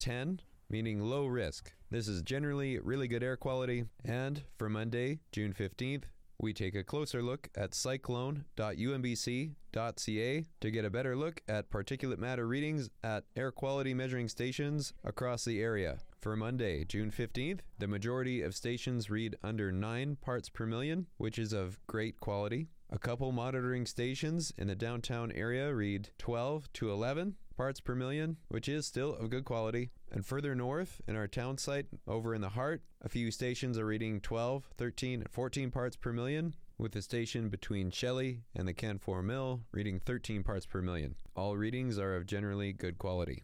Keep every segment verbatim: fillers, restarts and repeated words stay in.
ten, meaning low risk. This is generally really good air quality. And for Monday, June fifteenth, we take a closer look at cyclone dot u m b c dot c a to get a better look at particulate matter readings at air quality measuring stations across the area. For Monday, June fifteenth, the majority of stations read under nine parts per million, which is of great quality. A couple monitoring stations in the downtown area read twelve to eleven parts per million, which is still of good quality. And further north in our town site, over in the heart, a few stations are reading twelve, thirteen, and fourteen parts per million, with the station between Shelley and the Canfor Mill reading thirteen parts per million. All readings are of generally good quality.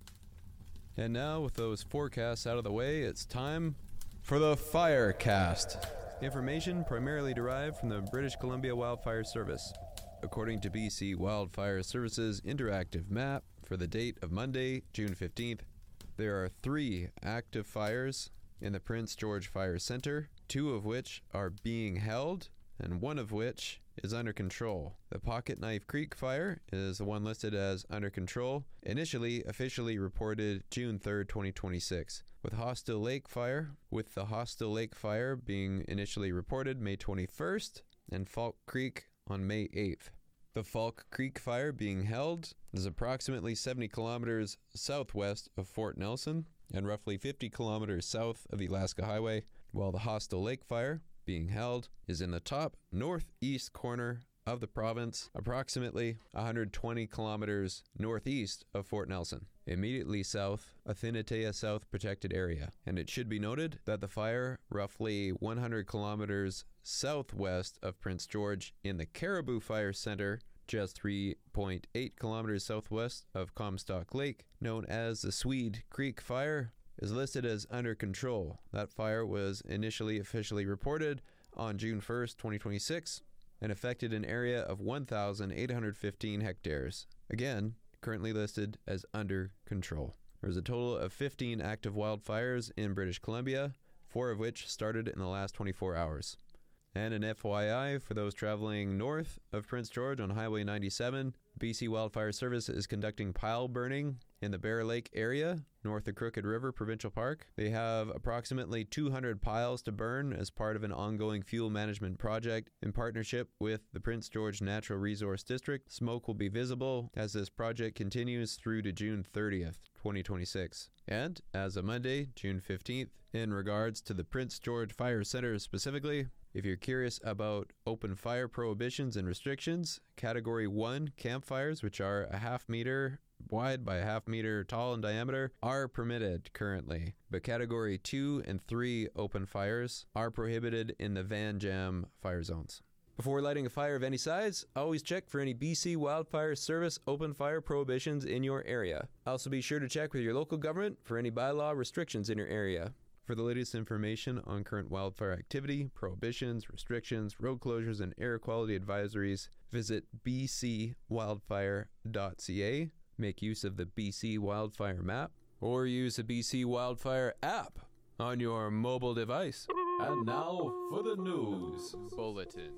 And now, with those forecasts out of the way, it's time for the Firecast. Information primarily derived from the British Columbia Wildfire Service. According to B C Wildfire Service's interactive map for the date of Monday, June fifteenth, there are three active fires in the Prince George Fire Center, two of which are being held, and one of which is under control. The Pocket Knife Creek fire is the one listed as under control, initially officially reported June third, twenty twenty-six. With Hostile Lake Fire, with the Hostile Lake Fire being initially reported May twenty-first, and Falk Creek on May eighth. The Falk Creek Fire being held is approximately seventy kilometers southwest of Fort Nelson and roughly fifty kilometers south of the Alaska Highway, while the Hostile Lake Fire being held is in the top northeast corner of the province, approximately one hundred twenty kilometers northeast of Fort Nelson, immediately south of Thinatea South Protected Area. And it should be noted that the fire, roughly one hundred kilometers southwest of Prince George in the Caribou Fire Center, just three point eight kilometers southwest of Comstock Lake, known as the Swede Creek Fire, is listed as under control. That fire was initially officially reported on June first, twenty twenty-six, and affected an area of one thousand eight hundred fifteen hectares. Again, currently listed as under control. There's a total of fifteen active wildfires in British Columbia, four of which started in the last twenty-four hours. And an F Y I for those traveling north of Prince George on Highway ninety-seven, B C Wildfire Service is conducting pile burning in the Bear Lake area, north of Crooked River Provincial Park. They have approximately two hundred piles to burn as part of an ongoing fuel management project in partnership with the Prince George Natural Resource District. Smoke will be visible as this project continues through to June thirtieth, twenty twenty-six. And as of Monday, June fifteenth, in regards to the Prince George Fire Center specifically, if you're curious about open fire prohibitions and restrictions, Category one campfires, which are a half meter wide by a half meter tall in diameter, are permitted currently. But Category two and three open fires are prohibited in the Van Jam fire zones. Before lighting a fire of any size, always check for any B C Wildfire Service open fire prohibitions in your area. Also be sure to check with your local government for any bylaw restrictions in your area. For the latest information on current wildfire activity, prohibitions, restrictions, road closures, and air quality advisories, visit b c wildfire dot c a, make use of the B C Wildfire map, or use the B C Wildfire app on your mobile device. And now for the news bulletin.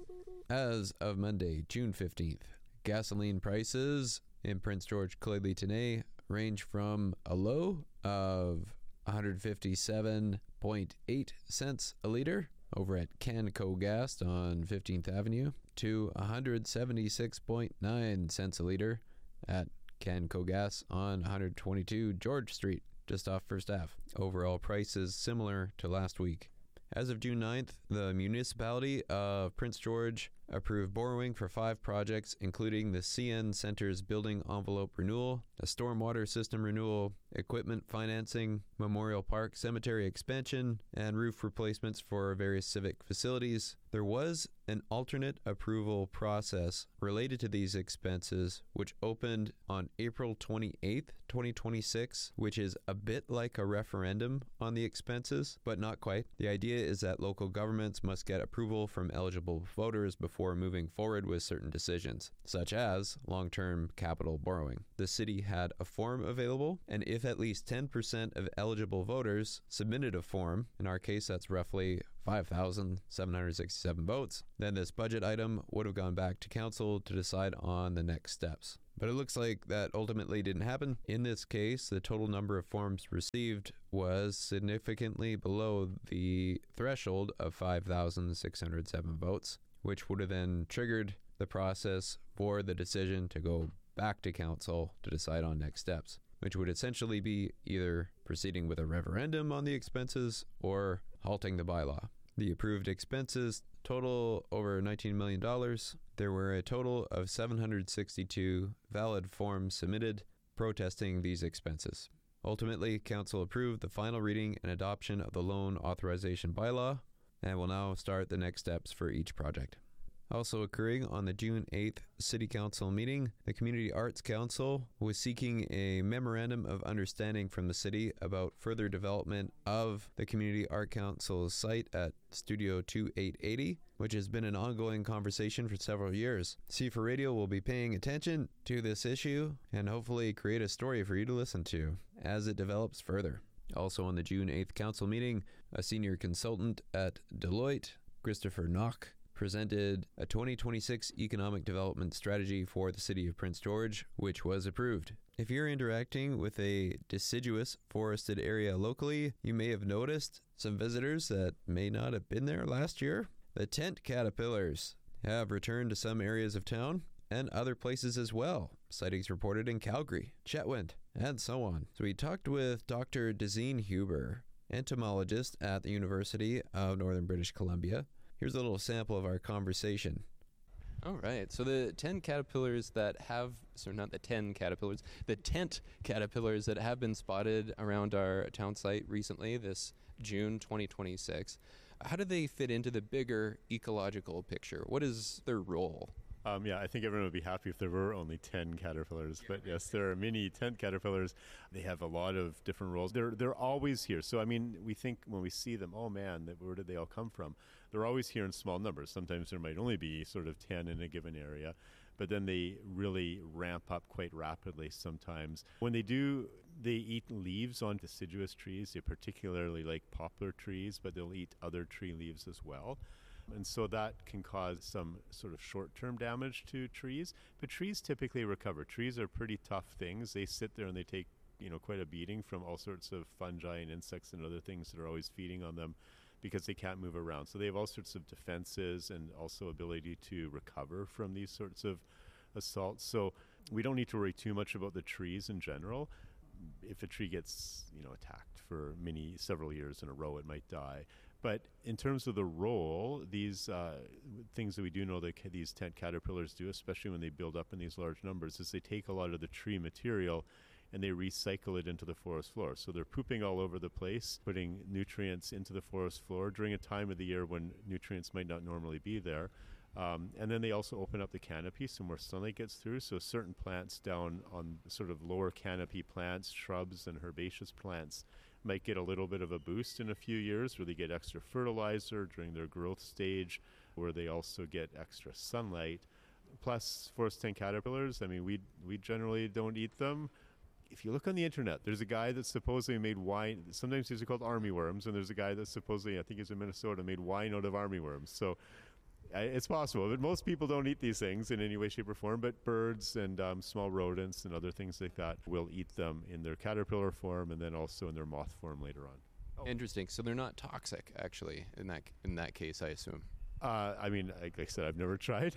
As of Monday, June fifteenth, gasoline prices in Prince George Clay-Leetonais range from a low of one hundred fifty-seven point eight cents a liter over at Canco Gas on fifteenth Avenue to one hundred seventy-six point nine cents a liter at Canco Gas on one hundred twenty-two George Street, just off First Ave. Overall prices similar to last week. As of June ninth, the municipality of Prince George approved borrowing for five projects, including the C N Center's building envelope renewal, a stormwater system renewal, equipment financing, Memorial Park cemetery expansion, and roof replacements for various civic facilities. There was an alternate approval process related to these expenses, which opened on April twenty-eighth, twenty twenty-six, which is a bit like a referendum on the expenses, but not quite. The idea is that local governments must get approval from eligible voters before moving forward with certain decisions, such as long-term capital borrowing. The city had a form available, and if at least ten percent of eligible voters submitted a form, in our case that's roughly five thousand seven hundred sixty-seven votes, then this budget item would have gone back to council to decide on the next steps. But it looks like that ultimately didn't happen. In this case, the total number of forms received was significantly below the threshold of five thousand six hundred seven votes, which would have then triggered the process for the decision to go back to council to decide on next steps, which would essentially be either proceeding with a referendum on the expenses or halting the bylaw. The approved expenses total over nineteen million dollars. There were a total of seven hundred sixty-two valid forms submitted protesting these expenses. Ultimately, council approved the final reading and adoption of the loan authorization bylaw and will now start the next steps for each project. Also occurring on the June eighth City Council meeting, the Community Arts Council was seeking a memorandum of understanding from the city about further development of the Community Art Council's site at Studio twenty-eight eighty, which has been an ongoing conversation for several years. C four Radio will be paying attention to this issue and hopefully create a story for you to listen to as it develops further. Also on the June eighth Council meeting, a senior consultant at Deloitte, Christopher Knock, presented a twenty twenty-six economic development strategy for the city of Prince George, which was approved. If you're interacting with a deciduous forested area locally, you may have noticed some visitors that may not have been there last year. The tent caterpillars have returned to some areas of town and other places as well. Sightings reported in Calgary, Chetwynd, and so on. So we talked with Doctor Dezeen Huber, entomologist at the University of Northern British Columbia. Here's a little sample of our conversation. All right. So the ten caterpillars that have, so not the ten caterpillars, the tent caterpillars that have been spotted around our town site recently, this June twenty twenty-six, how do they fit into the bigger ecological picture? What is their role? Um, yeah, I think everyone would be happy if there were only ten caterpillars, but yes, there are many tent caterpillars. They have a lot of different roles. They're they're always here. So I mean, we think when we see them, oh man, that, where did they all come from? They're always here in small numbers. Sometimes there might only be sort of ten in a given area, but then they really ramp up quite rapidly sometimes. When they do, they eat leaves on deciduous trees. They particularly like poplar trees, but they'll eat other tree leaves as well. And so that can cause some sort of short-term damage to trees. But trees typically recover. Trees are pretty tough things. They sit there and they take, you know, quite a beating from all sorts of fungi and insects and other things that are always feeding on them because they can't move around. So they have all sorts of defenses and also ability to recover from these sorts of assaults. So we don't need to worry too much about the trees in general. If a tree gets, you know, attacked for many, several years in a row, it might die. But in terms of the role, these uh, things that we do know that ca- these tent caterpillars do, especially when they build up in these large numbers, is they take a lot of the tree material and they recycle it into the forest floor. So they're pooping all over the place, putting nutrients into the forest floor during a time of the year when nutrients might not normally be there. Um, and then they also open up the canopy so more sunlight gets through. So certain plants down on sort of lower canopy plants, shrubs and herbaceous plants might get a little bit of a boost in a few years where they get extra fertilizer during their growth stage, where they also get extra sunlight. Plus forest tent caterpillars, I mean, we we generally don't eat them. If you look on the internet, there's a guy that supposedly made wine. Sometimes these are called armyworms, and there's a guy that supposedly, I think he's in Minnesota, made wine out of armyworms. So uh, it's possible, but most people don't eat these things in any way, shape, or form. But birds and um, small rodents and other things like that will eat them in their caterpillar form and then also in their moth form later on. Oh. Interesting. So they're not toxic, actually, in that in that case, I assume. Uh, I mean, like I said, I've never tried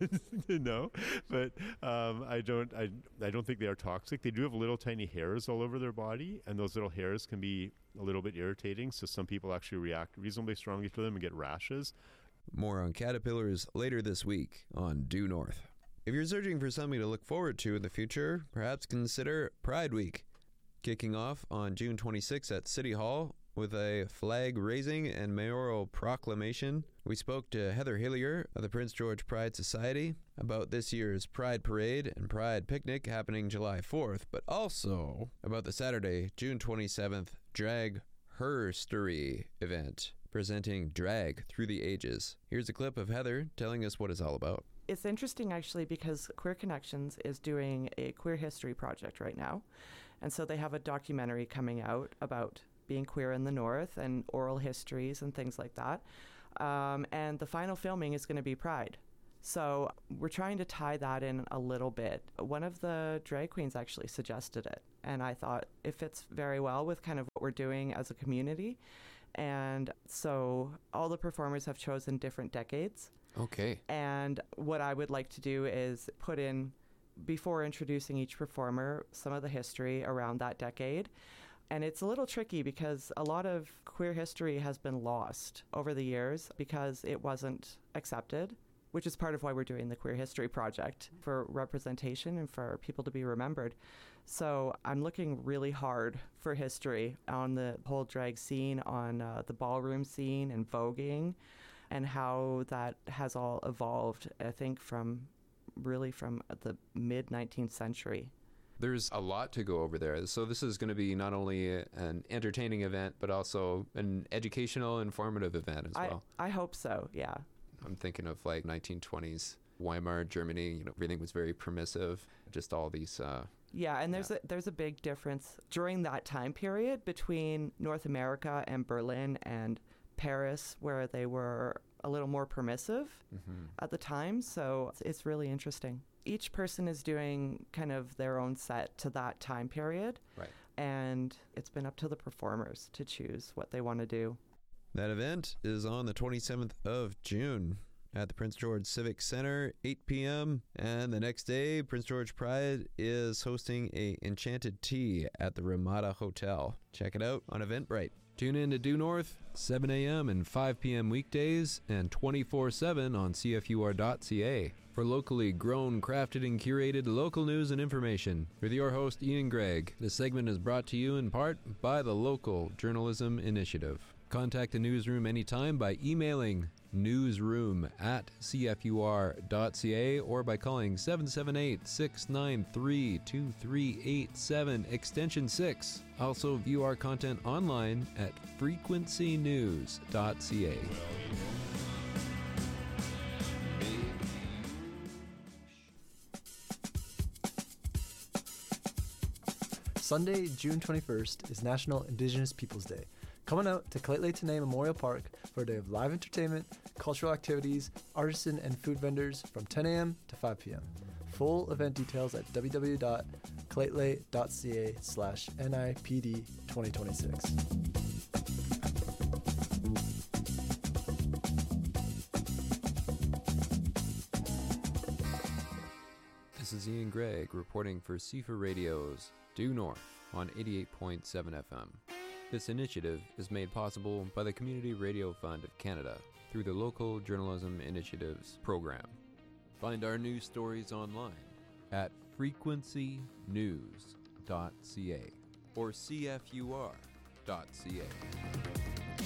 to know, but um, I don't. I I don't think they are toxic. They do have little tiny hairs all over their body, and those little hairs can be a little bit irritating. So some people actually react reasonably strongly to them and get rashes. More on caterpillars later this week on Due North. If you're searching for something to look forward to in the future, perhaps consider Pride Week, kicking off on June twenty-sixth at City Hall with a flag raising and mayoral proclamation. We spoke to Heather Hillier of the Prince George Pride Society about this year's Pride Parade and Pride Picnic happening July fourth, but also about the Saturday, June twenty-seventh Drag Herstory event, presenting drag through the ages. Here's a clip of Heather telling us what it's all about. It's interesting, actually, because Queer Connections is doing a queer history project right now. And so they have a documentary coming out about being queer in the North and oral histories and things like that. Um, and the final filming is going to be Pride. So we're trying to tie that in a little bit. One of the drag queens actually suggested it, and I thought it fits very well with kind of what we're doing as a community. And so all the performers have chosen different decades. Okay. And what I would like to do is put in, before introducing each performer, some of the history around that decade. And it's a little tricky because a lot of queer history has been lost over the years because it wasn't accepted, which is part of why we're doing the Queer History Project, for representation and for people to be remembered. So I'm looking really hard for history on the whole drag scene, on uh, the ballroom scene and voguing, and how that has all evolved, I think, from really from the mid nineteenth century. There's a lot to go over there. So this is going to be not only a, an entertaining event, but also an educational, informative event as I, well. I hope so, yeah. I'm thinking of like nineteen twenties Weimar Germany. You know, everything was very permissive. Just all these. Uh, yeah, and there's yeah. a there's a big difference during that time period between North America and Berlin and Paris, where they were a little more permissive mm-hmm. at the time. So it's, it's really interesting. Each person is doing kind of their own set to that time period. Right. And it's been up to the performers to choose what they want to do. That event is on the twenty-seventh of June at the Prince George Civic Center, eight p.m. And the next day, Prince George Pride is hosting a Enchanted Tea at the Ramada Hotel. Check it out on Eventbrite. Tune in to Due North, seven a.m. and five p.m. weekdays and twenty-four seven on C F U R dot C A for locally grown, crafted, and curated local news and information. With your host, Ian Gregg, this segment is brought to you in part by the Local Journalism Initiative. Contact the newsroom anytime by emailing newsroom at C F U R dot C A or by calling seven seven eight, six nine three, two three eight seven, extension six. Also view our content online at frequency news dot C A. Sunday, June twenty-first is National Indigenous Peoples Day. Come on out to Lheidli T'enneh Memorial Park for a day of live entertainment, cultural activities, artisan and food vendors from ten a.m. to five p.m. Full event details at w w w dot lheidli dot c a slash N I P D twenty twenty-six. This is Ian Gregg reporting for C F A Radio's Due North on eighty-eight point seven F M. This initiative is made possible by the Community Radio Fund of Canada through the Local Journalism Initiatives program. Find our news stories online at frequency news dot C A or C F U R dot C A.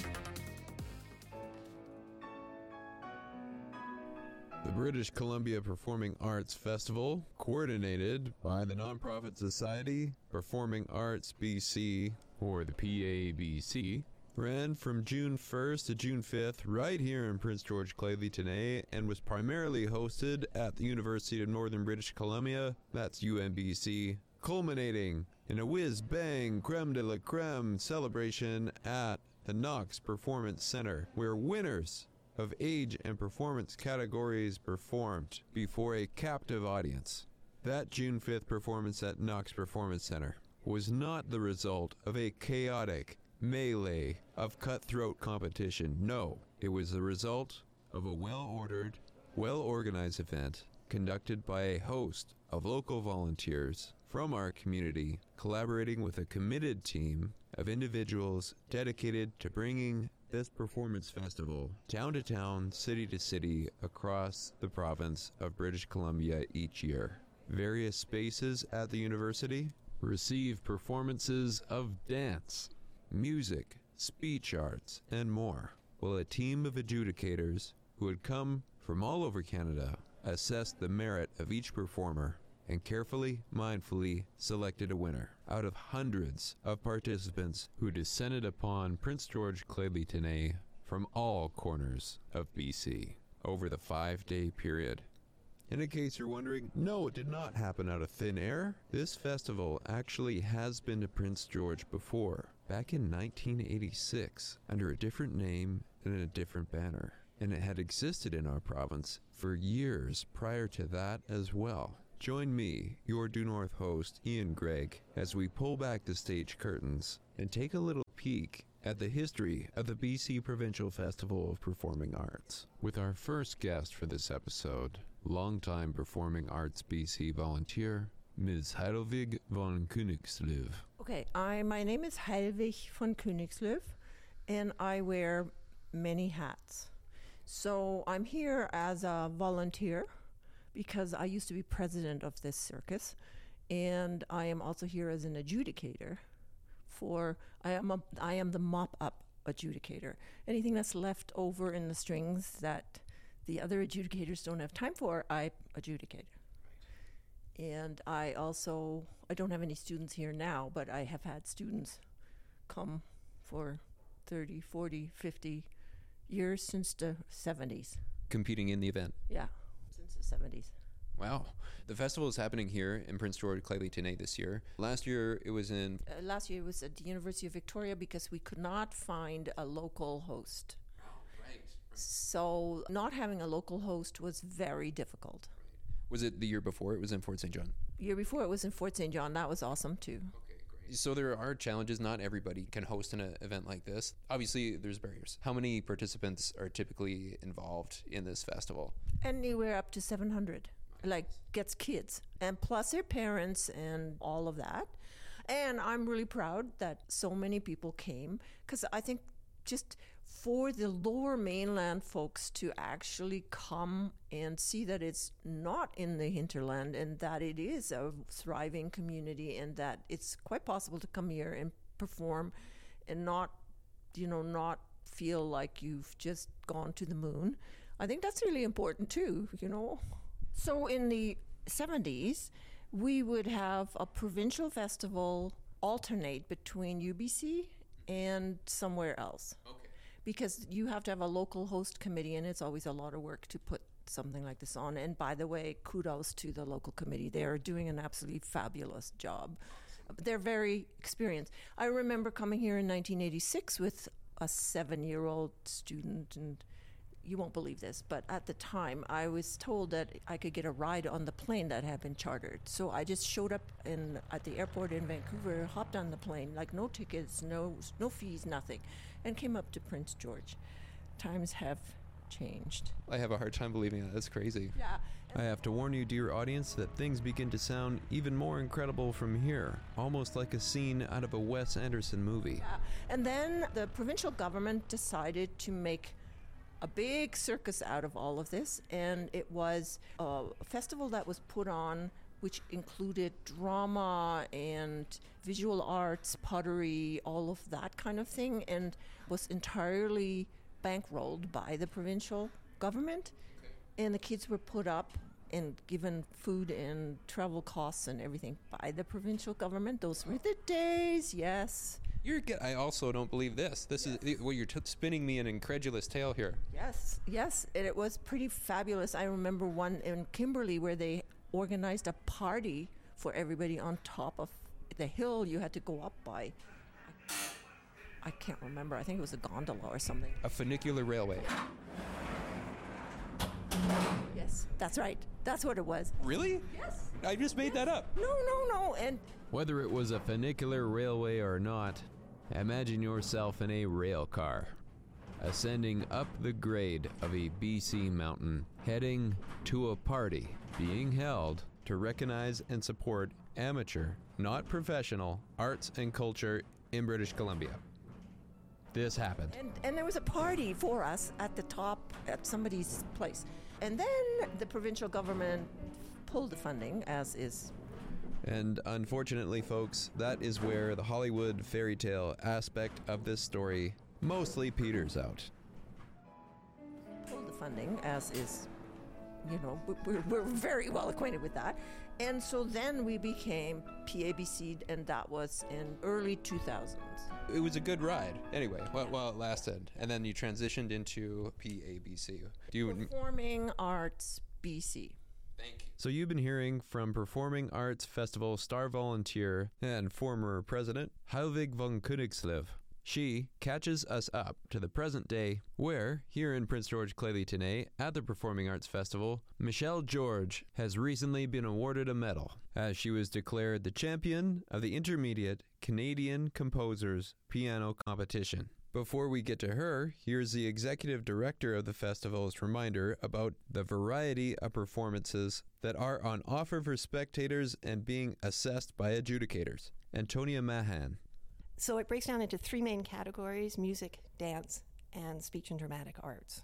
The British Columbia Performing Arts Festival, coordinated by the nonprofit society Performing Arts B C, or the P A B C, ran from June first to June fifth right here in Prince George Lheidli T'enneh and was primarily hosted at the University of Northern British Columbia, that's U N B C, culminating in a whiz-bang creme de la creme celebration at the Knox Performance Center, where winners of age and performance categories performed before a captive audience. That June fifth performance at Knox Performance Center was not the result of a chaotic melee of cutthroat competition. No, it was the result of a well-ordered, well-organized event conducted by a host of local volunteers from our community, collaborating with a committed team of individuals dedicated to bringing this performance festival town to town, city to city across the province of British Columbia each year. Various spaces at the university receive performances of dance, music, speech arts, and more, while a team of adjudicators who had come from all over Canada assessed the merit of each performer and carefully, mindfully selected a winner out of hundreds of participants who descended upon Prince George Lheidli T'enneh from all corners of B C over the five-day period. And in case you're wondering, no, it did not happen out of thin air. This festival actually has been to Prince George before, back in nineteen eighty-six, under a different name and in a different banner. and it had existed in our province for years prior to that as well. Join me, your Due North host, Ian Gregg, as we pull back the stage curtains and take a little peek at the history of the B C Provincial Festival of Performing Arts, with our first guest for this episode, longtime Performing Arts B C volunteer, Miz Heidelwig von Königslöw. Okay, I my name is Heidelwig von Königslöw, and I wear many hats. So I'm here as a volunteer because I used to be president of this circus, and I am also here as an adjudicator. For I am a, I am the mop-up adjudicator. Anything that's left over in the strings that the other adjudicators don't have time for, I adjudicate. And I also, I don't have any students here now, but I have had students come for thirty, forty, fifty years since the seventies. Competing in the event. Yeah, since the seventies. Wow. The festival is happening here in Prince George, Clélé-Téné this year. Last year it was in... Uh, last year it was at the University of Victoria because we could not find a local host. Oh, right. So not having a local host was very difficult. Was it the year before? It was in Fort Saint John. Year before it was in Fort Saint John. That was awesome too. Okay, great. So there are challenges. Not everybody can host an uh, event like this. Obviously, there's barriers. How many participants are typically involved in this festival? Anywhere up to seven hundred. Like gets kids and plus their parents and all of that. And I'm really proud that so many people came because I think just for the lower mainland folks to actually come and see that it's not in the hinterland and that it is a thriving community and that it's quite possible to come here and perform and not, you know, not feel like you've just gone to the moon. I think that's really important too, you know. So in the seventies, we would have a provincial festival alternate between U B C and somewhere else. Okay. Because you have to have a local host committee, and it's always a lot of work to put something like this on. And by the way, kudos to the local committee. They are doing an absolutely fabulous job. They're very experienced. I remember coming here in nineteen eighty-six with a seven-year-old student, and you won't believe this, but at the time I was told that I could get a ride on the plane that had been chartered. So I just showed up in at the airport in Vancouver, hopped on the plane, like no tickets, no no fees, nothing, and came up to Prince George. Times have changed. I have a hard time believing that. That's crazy. Yeah. I have to warn you, dear audience, that things begin to sound even more incredible from here, almost like a scene out of a Wes Anderson movie. Yeah. And then the provincial government decided to make a big circus out of all of this, and it was a festival that was put on which included drama and visual arts, pottery, all of that kind of thing, and was entirely bankrolled by the provincial government. And the kids were put up and given food and travel costs and everything by the provincial government. Those were the days, yes. You're get, I also don't believe this. This yes. is well, you're t- spinning me an incredulous tale here. Yes, yes, and it was pretty fabulous. I remember one in Kimberley where they organized a party for everybody on top of the hill you had to go up by. I, I can't remember. I think it was a gondola or something. A funicular railway. Yes, that's right. That's what it was. Really? Yes. I just made yes. that up. No, no, no. And whether it was a funicular railway or not, imagine yourself in a rail car, ascending up the grade of a B C mountain, heading to a party being held to recognize and support amateur, not professional, arts and culture in British Columbia. This happened. And, and there was a party for us at the top at somebody's place. And then the provincial government pulled the funding, as is. And unfortunately, folks, that is where the Hollywood fairy tale aspect of this story mostly peters out. Pulled the funding, as is, you know, we're, we're very well acquainted with that. And so then we became P A B C, and that was in early two thousands. It was a good ride, anyway, while, while it lasted. And then you transitioned into P A B C. Do you Performing Arts B C. Thank you. So you've been hearing from Performing Arts Festival star volunteer and former president Heidelwig von Königslöw. She catches us up to the present day where, here in Prince George Clay Tenay at the Performing Arts Festival, Michelle George has recently been awarded a medal as she was declared the champion of the Intermediate Canadian Composers Piano Competition. Before we get to her, here's the executive director of the festival's reminder about the variety of performances that are on offer for spectators and being assessed by adjudicators. Antonia Mahan. So it breaks down into three main categories: music, dance, and speech and dramatic arts.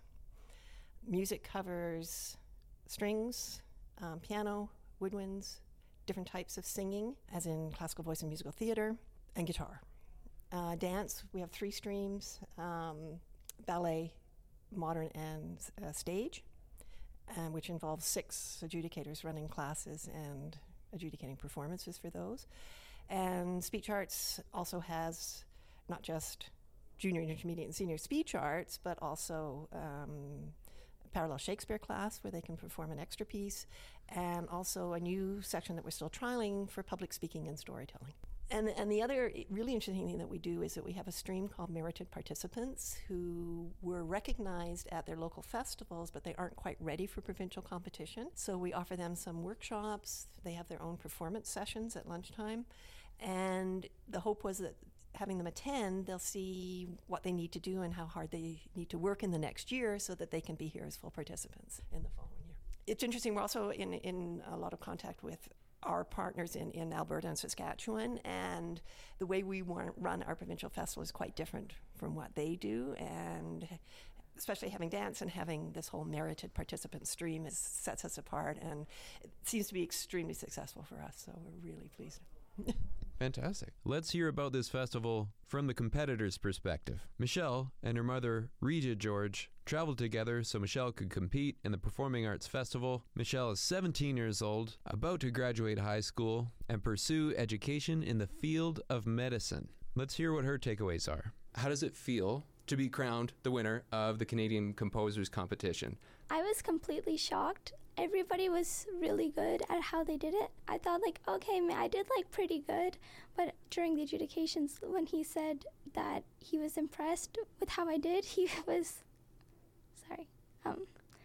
Music covers strings, um, piano, woodwinds, different types of singing, as in classical voice and musical theater, and guitar. Uh, dance, we have three streams, um, ballet, modern, and uh, stage, uh, which involves six adjudicators running classes and adjudicating performances for those. And speech arts also has not just junior, intermediate, and senior speech arts, but also um, a parallel Shakespeare class where they can perform an extra piece, and also a new section that we're still trialing for public speaking and storytelling. And, and the other really interesting thing that we do is that we have a stream called Merited Participants who were recognized at their local festivals, but they aren't quite ready for provincial competition. So we offer them some workshops. They have their own performance sessions at lunchtime. And the hope was that having them attend, they'll see what they need to do and how hard they need to work in the next year so that they can be here as full participants in the following year. It's interesting, we're also in, in a lot of contact with our partners in, in Alberta and Saskatchewan, and the way we want, run our provincial festival is quite different from what they do, and especially having dance and having this whole merited participant stream is, sets us apart, and it seems to be extremely successful for us, so we're really pleased. Fantastic. Let's hear about this festival from the competitor's perspective. Michelle and her mother, Regia George, traveled together so Michelle could compete in the Performing Arts Festival. Michelle is seventeen years old, about to graduate high school, and pursue education in the field of medicine. Let's hear what her takeaways are. How does it feel to be crowned the winner of the Canadian Composers Competition? I was completely shocked. Everybody was really good at how they did it. I thought, like, okay, I did, like, pretty good. But during the adjudications, when he said that he was impressed with how I did, he was, sorry, um,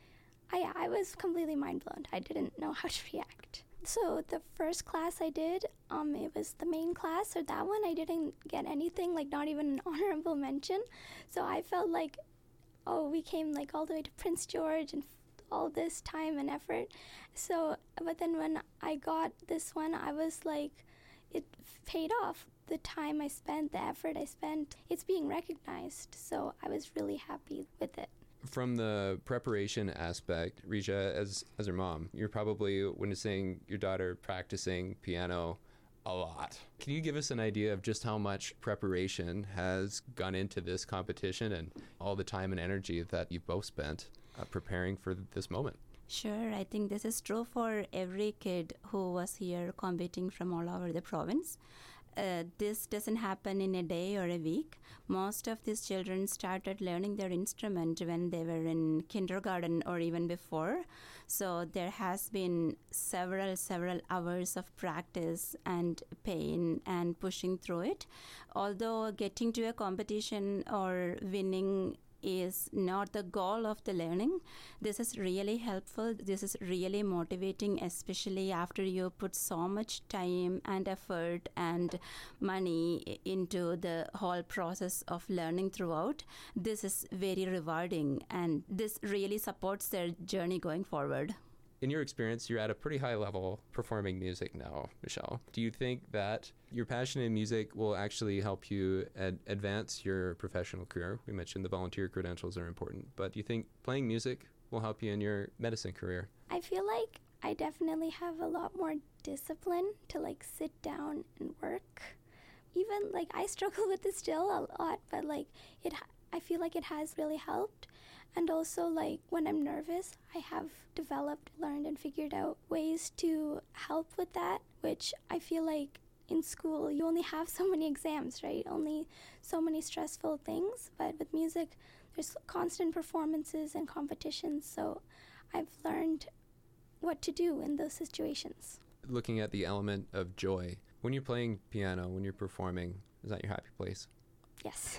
I, I was completely mind-blown. I didn't know how to react. So the first class I did, um, it was the main class. So that one, I didn't get anything, like, not even an honorable mention. So I felt like, oh, we came, like, all the way to Prince George and all this time and effort. So, but then when I got this one, I was like, it paid off. The time I spent, the effort I spent, it's being recognized. So I was really happy with it. From the preparation aspect, Regia, as as her mom, you're probably witnessing your daughter practicing piano a lot. Can you give us an idea of just how much preparation has gone into this competition and all the time and energy that you've both spent Uh, preparing for this moment? Sure, I think this is true for every kid who was here competing from all over the province. Uh, this doesn't happen in a day or a week. Most of these children started learning their instrument when they were in kindergarten or even before. So there has been several, several hours of practice and pain and pushing through it. Although getting to a competition or winning is not the goal of the learning. This is really helpful. This is really motivating, especially after you put so much time and effort and money into the whole process of learning throughout. This is very rewarding, and this really supports their journey going forward. In your experience, you're at a pretty high level performing music now, Michelle. Do you think that your passion in music will actually help you ad- advance your professional career? We mentioned the volunteer credentials are important, but do you think playing music will help you in your medicine career? I feel like I definitely have a lot more discipline to, like, sit down and work. Even, like, I struggle with this still a lot, but, like, it, I feel like it has really helped. And also, like, when I'm nervous, I have developed, learned, and figured out ways to help with that, which I feel like in school, you only have so many exams, right? Only so many stressful things. But with music, there's constant performances and competitions. So I've learned what to do in those situations. Looking at the element of joy, when you're playing piano, when you're performing, is that your happy place? Yes.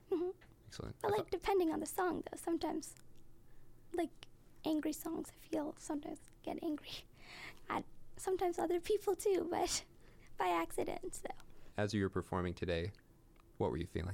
hmm Excellent. But I like thought- depending on the song, though, sometimes like angry songs, I feel sometimes get angry at sometimes other people too, but by accident. So as you were performing today, what were you feeling?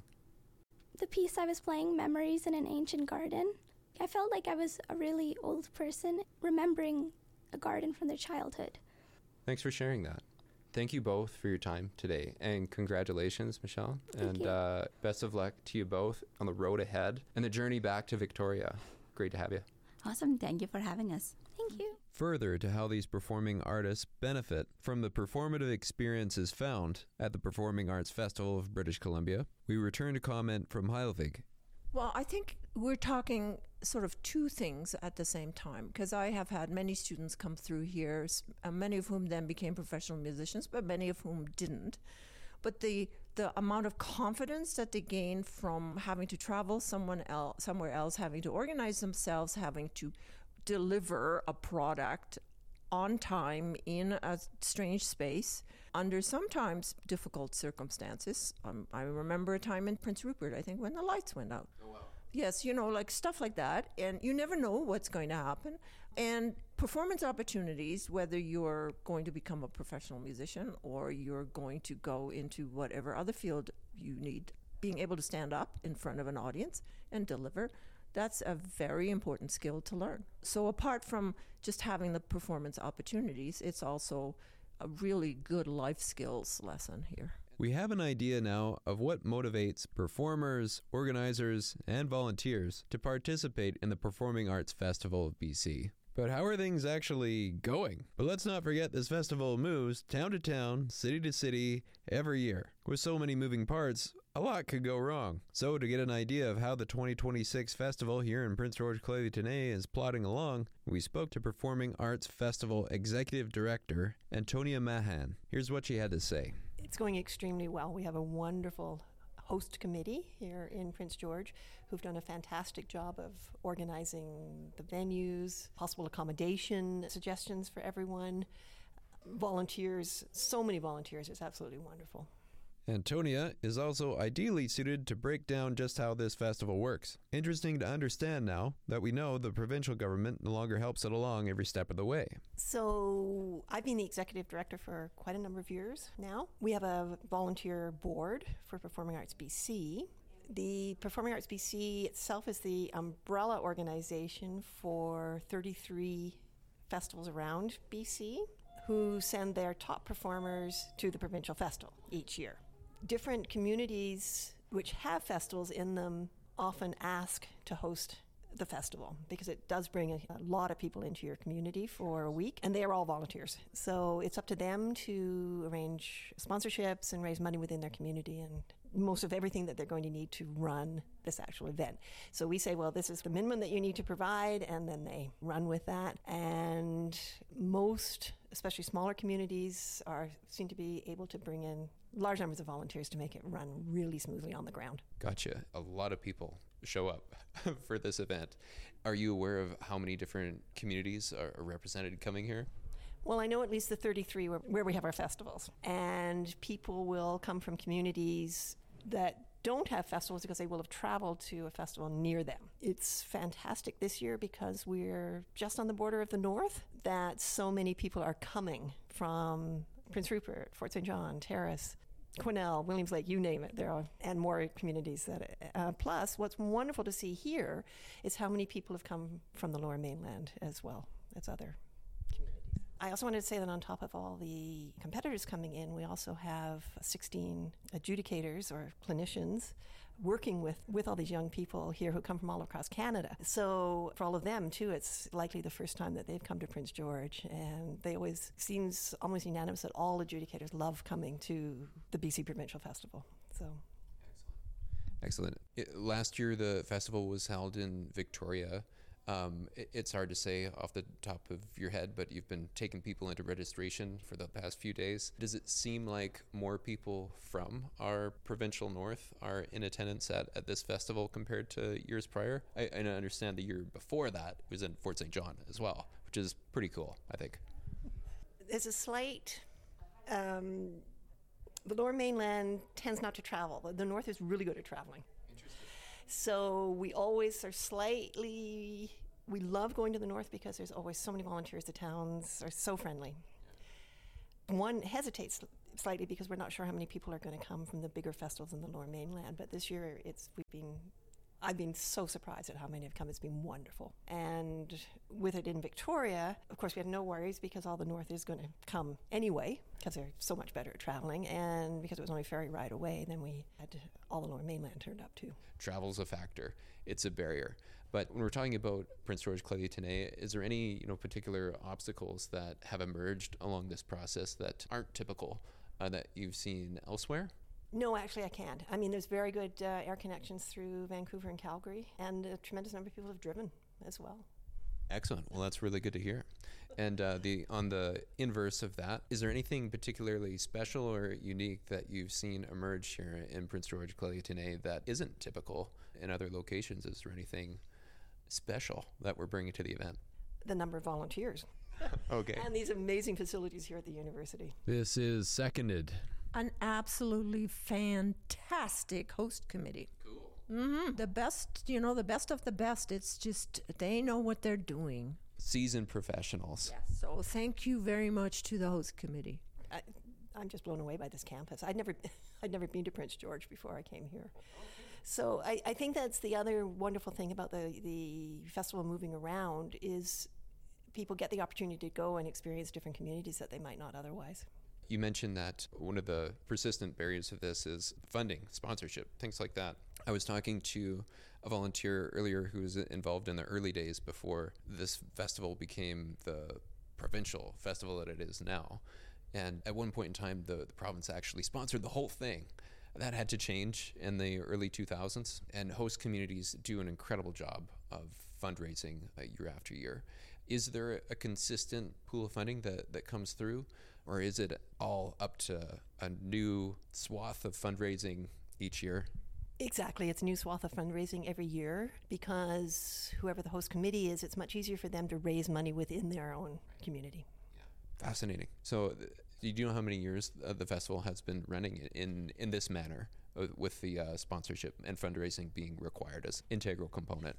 the piece I was playing, Memories in an Ancient Garden, I felt like I was a really old person remembering a garden from their childhood. Thanks for sharing that. Thank you both for your time today, and congratulations, Michelle. Thank and you. Uh, best of luck to you both on the road ahead and the journey back to Victoria. Great to have you. Awesome. Thank you for having us. Thank you. Further to how these performing artists benefit from the performative experiences found at the Performing Arts Festival of British Columbia, we return to comment from Heilvig. Well, I think we're talking sort of two things at the same time, because I have had many students come through here, s- uh, many of whom then became professional musicians, but many of whom didn't. But the the amount of confidence that they gain from having to travel someone else, somewhere else, having to organize themselves, having to deliver a product on time in a strange space under sometimes difficult circumstances. Um, I remember a time in Prince Rupert, I think, when the lights went out. Oh, wow. Yes, you know, like stuff like that. And you never know what's going to happen. And performance opportunities, whether you're going to become a professional musician or you're going to go into whatever other field you need, being able to stand up in front of an audience and deliver, that's a very important skill to learn. So apart from just having the performance opportunities, it's also a really good life skills lesson here. We have an idea now of what motivates performers, organizers, and volunteers to participate in the Performing Arts Festival of B C. But how are things actually going? But let's not forget this festival moves town to town, city to city, every year. With so many moving parts, a lot could go wrong. So to get an idea of how the twenty twenty-six festival here in Prince George Clay-Tenay is plodding along, we spoke to Performing Arts Festival Executive Director Antonia Mahan. Here's what she had to say. It's going extremely well. We have a wonderful host committee here in Prince George who've done a fantastic job of organizing the venues, possible accommodation suggestions for everyone, volunteers, so many volunteers. It's absolutely wonderful. Antonia is also ideally suited to break down just how this festival works. Interesting to understand now that we know the provincial government no longer helps it along every step of the way. So I've been the executive director for quite a number of years now. We have a volunteer board for Performing Arts B C. The Performing Arts B C itself is the umbrella organization for thirty-three festivals around B C who send their top performers to the provincial festival each year. Different communities which have festivals in them often ask to host the festival because it does bring a, a lot of people into your community for a week, and they are all volunteers. So it's up to them to arrange sponsorships and raise money within their community and most of everything that they're going to need to run this actual event. So we say, well, this is the minimum that you need to provide, and then they run with that. And most, especially smaller communities, are seem to be able to bring in large numbers of volunteers to make it run really smoothly on the ground. Gotcha. A lot of people show up for this event. Are you aware of how many different communities are represented coming here? Well, I know at least the thirty-three where, where we have our festivals. And people will come from communities that don't have festivals because they will have traveled to a festival near them. It's fantastic this year because we're just on the border of the north that so many people are coming from Prince Rupert, Fort Saint John, Terrace, Quesnel, Williams Lake, you name it. There are, and more communities. That. Uh, plus, what's wonderful to see here is how many people have come from the Lower Mainland as well as other communities. I also wanted to say that on top of all the competitors coming in, we also have sixteen adjudicators or clinicians working with, with all these young people here who come from all across Canada. So for all of them, too, it's likely the first time that they've come to Prince George. And they always, seems almost unanimous that all adjudicators love coming to the B C Provincial Festival. So. Excellent. It, last year, the festival was held in Victoria. Um, it, it's hard to say off the top of your head, but you've been taking people into registration for the past few days. Does it seem like more people from our provincial north are in attendance at, at this festival compared to years prior? I, I understand the year before that was in Fort Saint John as well, which is pretty cool, I think. There's a slight... Um, the Lower Mainland tends not to travel. The North is really good at traveling. So we always are slightly, we love going to the north because there's always so many volunteers. The towns are so friendly. One hesitates slightly because we're not sure how many people are going to come from the bigger festivals in the Lower Mainland. But this year, it's we've been, I've been so surprised at how many have come. It's been wonderful. And with it in Victoria, of course, we have no worries because all the north is going to come anyway because they're so much better at traveling. And because it was only a ferry ride away, then we had to, all the Lower Mainland turned up too. Travel's a factor. It's a barrier. But when we're talking about Prince George Clelie-Tenay, is there any, you know, particular obstacles that have emerged along this process that aren't typical uh, that you've seen elsewhere? No, actually, I can't. I mean, there's very good uh, air connections through Vancouver and Calgary, and a tremendous number of people have driven as well. Excellent. Well, that's really good to hear. And uh, the on the inverse of that, is there anything particularly special or unique that you've seen emerge here in Prince George Clelie-Tenay that isn't typical in other locations? Is there anything special that we're bringing to the event? The number of volunteers. Okay. And these amazing facilities here at the university. This is seconded. An absolutely fantastic host committee. Cool. Mm-hmm. The best, you know, the best of the best. It's just, they know what they're doing. Seasoned professionals. Yes. So thank you very much to the host committee. I, I'm just blown away by this campus. I'd never, I'd never been to Prince George before I came here. So I, I think that's the other wonderful thing about the, the festival moving around is people get the opportunity to go and experience different communities that they might not otherwise. You mentioned that one of the persistent barriers of this is funding, sponsorship, things like that. I was talking to a volunteer earlier who was involved in the early days before this festival became the provincial festival that it is now. And at one point in time, the, the province actually sponsored the whole thing. That had to change in the early two thousands, and host communities do an incredible job of fundraising uh, year after year. Is there a consistent pool of funding that, that comes through, or is it all up to a new swath of fundraising each year? Exactly. It's a new swath of fundraising every year because whoever the host committee is, it's much easier for them to raise money within their own community. Yeah, fascinating. So th- do you know how many years uh, the festival has been running in, in this manner uh, with the uh, sponsorship and fundraising being required as integral component?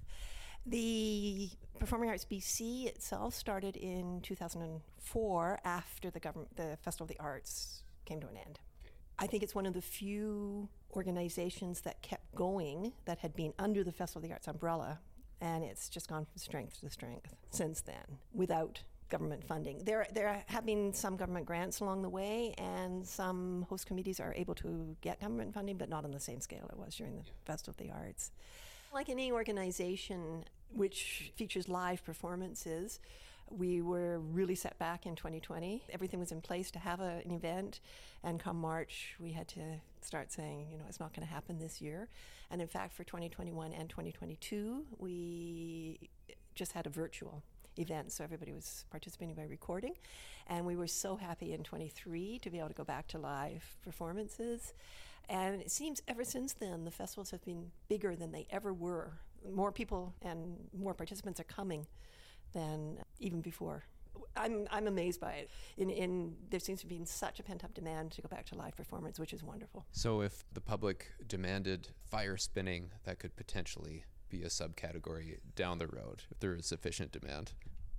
The Performing Arts B C itself started in two thousand four after the government, the Festival of the Arts came to an end. I think it's one of the few organizations that kept going that had been under the Festival of the Arts umbrella, and it's just gone from strength to strength since then without government funding. There there have been some government grants along the way, and some host committees are able to get government funding, but not on the same scale it was during the yeah. Festival of the Arts. Like any organization which features live performances, we were really set back in twenty twenty. Everything was in place to have a, an event, and come March, we had to start saying, you know, it's not going to happen this year. And in fact, for twenty twenty-one and twenty twenty-two, we just had a virtual event, so everybody was participating by recording. And we were so happy in twenty-three to be able to go back to live performances. And it seems ever since then, the festivals have been bigger than they ever were. More people and more participants are coming than even before. I'm I'm amazed by it. In in there seems to be such a pent-up demand to go back to live performance, which is wonderful. So if the public demanded fire spinning, that could potentially be a subcategory down the road if there is sufficient demand.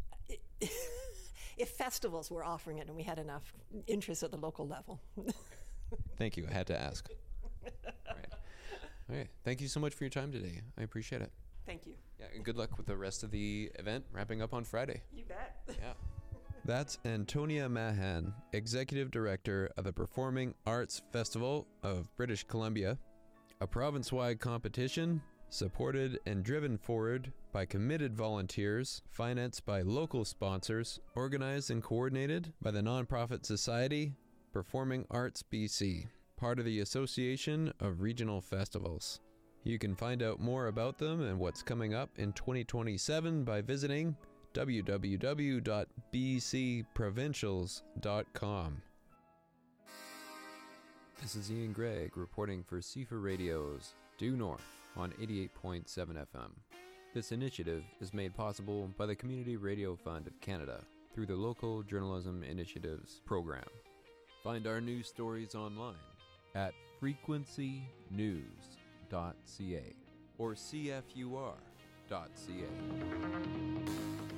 If festivals were offering it and we had enough interest at the local level. Thank you. I had to ask. All right. All right. Thank you so much for your time today. I appreciate it. Thank you. Yeah, and good luck with the rest of the event, wrapping up on Friday. You bet. Yeah. That's Antonia Mahan, Executive Director of the Performing Arts Festival of British Columbia, a province-wide competition supported and driven forward by committed volunteers, financed by local sponsors, organized and coordinated by the nonprofit society Performing Arts B C, part of the Association of Regional Festivals. You can find out more about them and what's coming up in twenty twenty-seven by visiting w w w dot b c provincials dot com. This is Ian Gregg reporting for C F A Radio's Due North on eighty-eight point seven F M. This initiative is made possible by the Community Radio Fund of Canada through the Local Journalism Initiatives program. Find our news stories online at frequency news dot c a. or c f u r dot c a.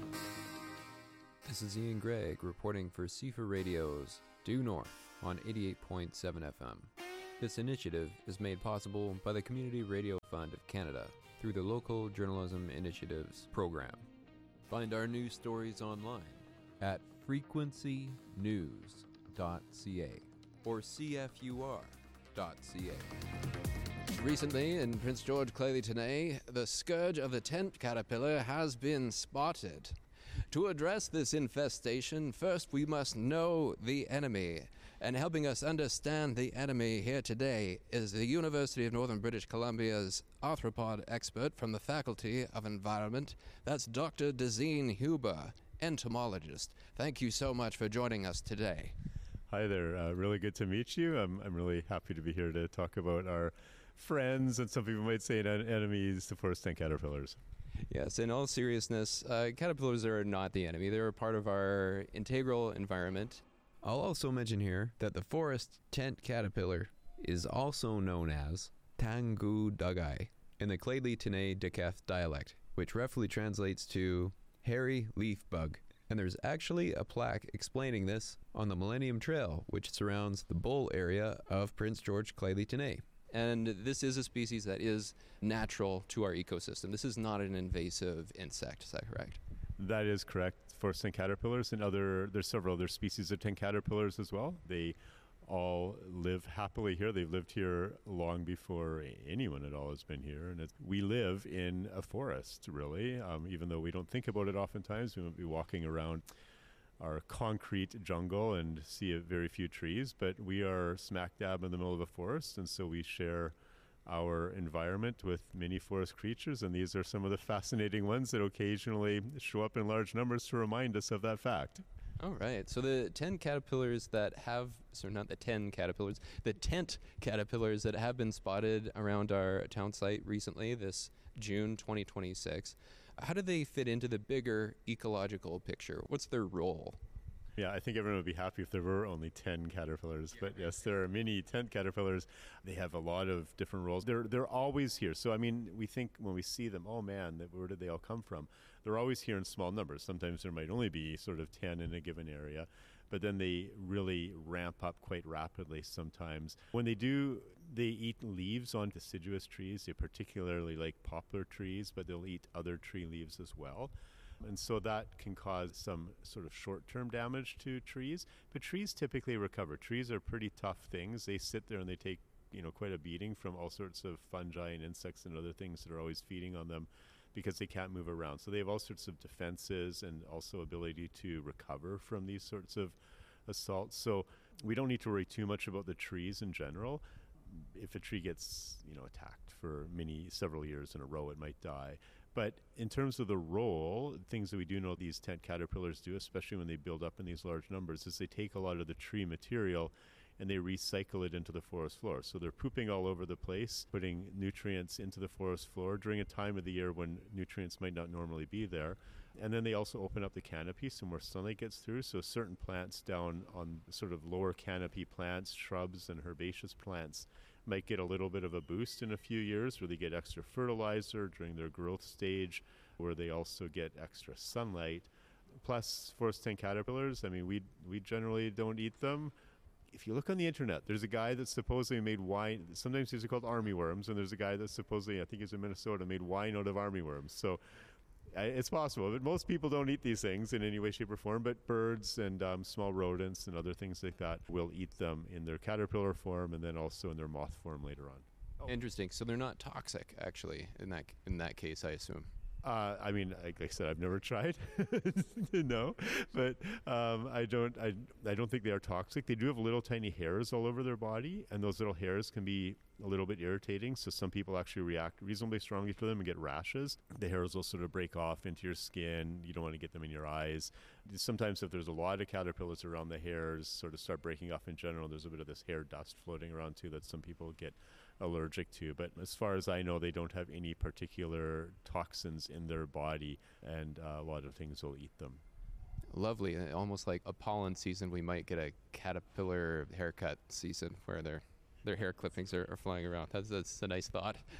This is Ian Gregg reporting for C F A Radio's Due North on eighty-eight point seven F M. This initiative is made possible by the Community Radio Fund of Canada through the Local Journalism Initiatives program. Find our news stories online at frequency news dot c a or c f u r dot c a. Recently, in Prince George Clay Tenay, the scourge of the tent caterpillar has been spotted. To address this infestation, first we must know the enemy. And helping us understand the enemy here today is the University of Northern British Columbia's arthropod expert from the Faculty of Environment. That's Doctor Dezeen Huber, entomologist. Thank you so much for joining us today. Hi there. Uh, really good to meet you. I'm, I'm really happy to be here to talk about our friends, and some people might say en- enemies, the forest tent caterpillars. Yes, in all seriousness, uh, caterpillars are not the enemy. They're a part of our integral environment. I'll also mention here that the forest tent caterpillar is also known as Tangu Dagai in the Claydley Tenay Daketh dialect, which roughly translates to hairy leaf bug. And there's actually a plaque explaining this on the Millennium Trail, which surrounds the Bull area of Prince George Claydley Tenay. And this is a species that is natural to our ecosystem. This is not an invasive insect. Is that correct? That is correct. Forest tent caterpillars and other, there's several other species of tent caterpillars as well. They all live happily here. They've lived here long before anyone at all has been here. And it's, we live in a forest, really, um, even though we don't think about it oftentimes. We might be walking around our concrete jungle and see a very few trees, but we are smack dab in the middle of a forest, and so we share our environment with many forest creatures, and these are some of the fascinating ones that occasionally show up in large numbers to remind us of that fact. All right. So the ten caterpillars that have, so not the ten caterpillars, the tent caterpillars that have been spotted around our town site recently, this June twenty twenty-six, how do they fit into the bigger ecological picture? What's their role? Yeah, I think everyone would be happy if there were only ten caterpillars. But yes, there are many tent caterpillars. They have a lot of different roles. They're they're always here. So, I mean, we think when we see them, oh man, that, where did they all come from? They're always here in small numbers. Sometimes there might only be sort of ten in a given area. But then they really ramp up quite rapidly sometimes. When they do, they eat leaves on deciduous trees. They particularly like poplar trees, but they'll eat other tree leaves as well. And so that can cause some sort of short-term damage to trees. But trees typically recover. Trees are pretty tough things. They sit there and they take, you know, quite a beating from all sorts of fungi and insects and other things that are always feeding on them because they can't move around. So they have all sorts of defenses and also ability to recover from these sorts of assaults. So we don't need to worry too much about the trees in general. If a tree gets, you know, attacked for many, several years in a row, it might die. But in terms of the role, things that we do know these tent caterpillars do, especially when they build up in these large numbers, is they take a lot of the tree material and they recycle it into the forest floor. So they're pooping all over the place, putting nutrients into the forest floor during a time of the year when nutrients might not normally be there. And then they also open up the canopy so more sunlight gets through. So certain plants down on sort of lower canopy plants, shrubs and herbaceous plants might get a little bit of a boost in a few years where they get extra fertilizer during their growth stage, where they also get extra sunlight. Plus, forest tent caterpillars, I mean, we we generally don't eat them. If you look on the internet, there's a guy that supposedly made wine. Sometimes these are called armyworms, and there's a guy that supposedly, I think he's in Minnesota, made wine out of armyworms. So uh, it's possible, but most people don't eat these things in any way, shape, or form. But birds and um, small rodents and other things like that will eat them in their caterpillar form and then also in their moth form later on. Oh. Interesting. So they're not toxic, actually, in that in that case, I assume. Uh, I mean, like I said, I've never tried to know, but um, I don't. I, I don't think they are toxic. They do have little tiny hairs all over their body, and those little hairs can be a little bit irritating. So some people actually react reasonably strongly to them and get rashes. The hairs will sort of break off into your skin. You don't want to get them in your eyes. Sometimes if there's a lot of caterpillars around, the hairs sort of start breaking off in general. There's a bit of this hair dust floating around too that some people get allergic to. But as far as I know, they don't have any particular toxins in their body, and uh, a lot of things will eat them. Lovely. Uh, Almost like a pollen season, we might get a caterpillar haircut season where their their hair clippings are, are flying around. That's, that's a nice thought.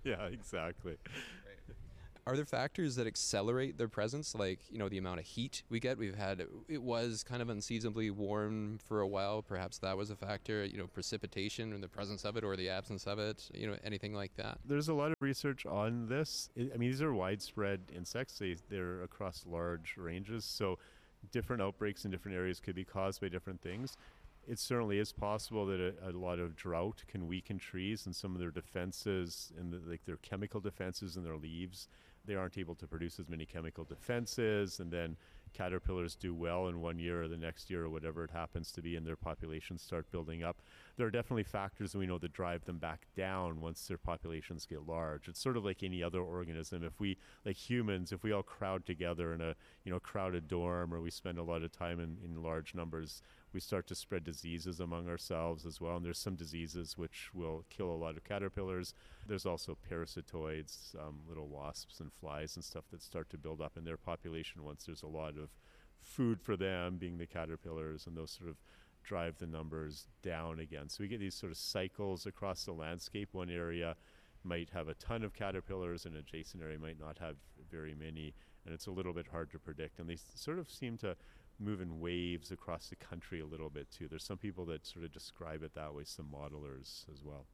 Yeah, exactly. Are there factors that accelerate their presence, like, you know, the amount of heat we get? We've had, it was kind of unseasonably warm for a while. Perhaps that was a factor, you know, precipitation and the presence of it or the absence of it, you know, anything like that. There's a lot of research on this. I I mean, these are widespread insects. They, they're across large ranges. So different outbreaks in different areas could be caused by different things. It certainly is possible that a, a lot of drought can weaken trees and some of their defenses and the, like their chemical defenses in their leaves. They aren't able to produce as many chemical defenses, and then caterpillars do well in one year or the next year or whatever it happens to be, and their populations start building up. There are definitely factors we know that drive them back down once their populations get large. It's sort of like any other organism. If we, like humans, if we all crowd together in a you know crowded dorm, or we spend a lot of time in, in large numbers, we start to spread diseases among ourselves as well. And there's some diseases which will kill a lot of caterpillars. There's also parasitoids, um, little wasps and flies and stuff that start to build up in their population once there's a lot of food for them, being the caterpillars, and those sort of drive the numbers down again. So we get these sort of cycles across the landscape. One area might have a ton of caterpillars, and an adjacent area might not have very many, and it's a little bit hard to predict. And they s- sort of seem to move in waves across the country a little bit too. There's some people that sort of describe it that way, some modelers as well.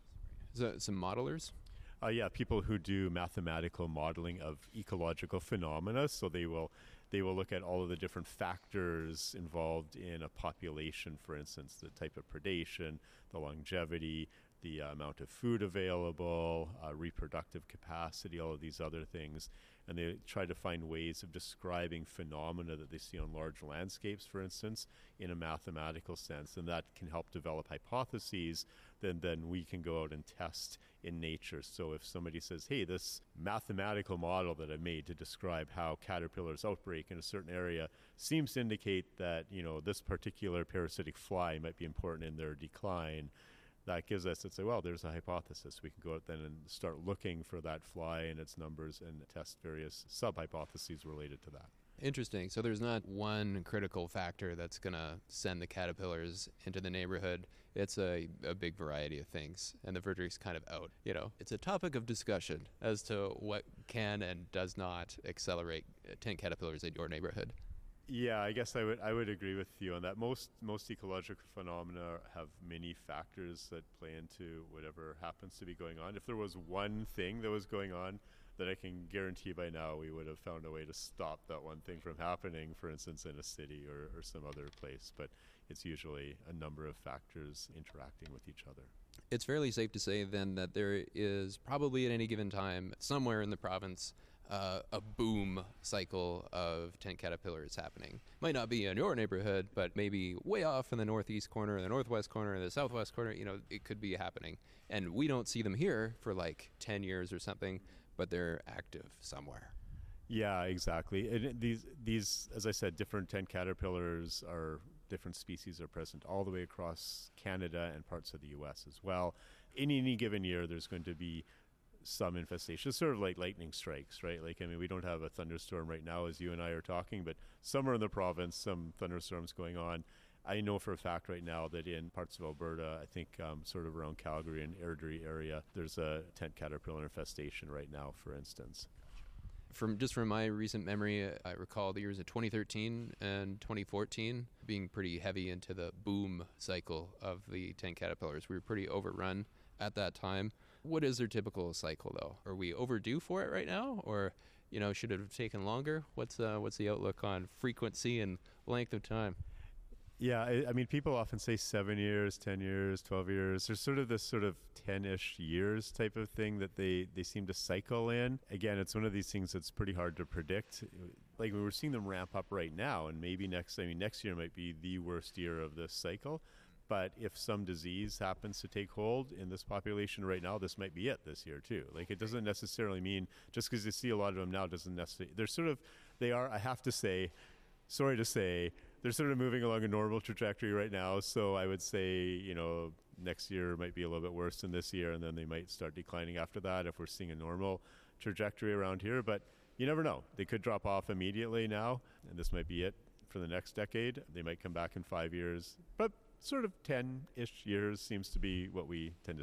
So, some modelers? Uh, yeah, people who do mathematical modeling of ecological phenomena. So they will they will look at all of the different factors involved in a population, for instance, the type of predation, the longevity, the uh, amount of food available, uh, reproductive capacity, all of these other things. And they try to find ways of describing phenomena that they see on large landscapes, for instance, in a mathematical sense. And that can help develop hypotheses then then we can go out and test in nature. So if somebody says, hey, this mathematical model that I made to describe how caterpillars outbreak in a certain area seems to indicate that, you know, this particular parasitic fly might be important in their decline, that gives us, let's say, well, there's a hypothesis. We can go out then and start looking for that fly and its numbers and test various sub-hypotheses related to that. Interesting. So there's not one critical factor that's going to send the caterpillars into the neighborhood. It's a, a big variety of things, and the verdict's kind of out. You know, it's a topic of discussion as to what can and does not accelerate uh, tent caterpillars in your neighborhood. Yeah, I guess I would I would agree with you on that. Most most ecological phenomena have many factors that play into whatever happens to be going on. If there was one thing that was going on that I can guarantee by now we would have found a way to stop that one thing from happening, for instance, in a city or, or some other place. But it's usually a number of factors interacting with each other. It's fairly safe to say then that there is probably at any given time somewhere in the province uh, a boom cycle of tent caterpillars happening. Might not be in your neighborhood, but maybe way off in the northeast corner, the northwest corner, the southwest corner. You know, it could be happening. And we don't see them here for like ten years or something, but they're active somewhere. Yeah, exactly. And it- these, these, as I said, different tent caterpillars are different species are present all the way across Canada and parts of the U S as well. In any given year, there's going to be some infestation. It's sort of like lightning strikes, right? Like, I mean, we don't have a thunderstorm right now as you and I are talking, but somewhere in the province, some thunderstorms going on. I know for a fact right now that in parts of Alberta, I think um, sort of around Calgary and Airdrie area, there's a tent caterpillar infestation right now, for instance. From just from my recent memory, I recall the years of twenty thirteen and twenty fourteen being pretty heavy into the boom cycle of the tent caterpillars. We were pretty overrun at that time. What is their typical cycle, though? Are we overdue for it right now, or you know, should it have taken longer? What's uh, what's the outlook on frequency and length of time? Yeah, I, I mean, people often say seven years, ten years, twelve years. There's sort of this sort of ten-ish years type of thing that they, they seem to cycle in. Again, it's one of these things that's pretty hard to predict. Like, we were seeing them ramp up right now, and maybe next, I mean, next year might be the worst year of this cycle. But if some disease happens to take hold in this population right now, this might be it this year too. Like, it doesn't necessarily mean, just because you see a lot of them now doesn't necessarily, they're sort of, they are, I have to say, sorry to say, they're sort of moving along a normal trajectory right now. So I would say, you know, next year might be a little bit worse than this year, and then they might start declining after that if we're seeing a normal trajectory around here. But you never know. They could drop off immediately now, and this might be it for the next decade. They might come back in five years. But sort of ten-ish years seems to be what we tend to see.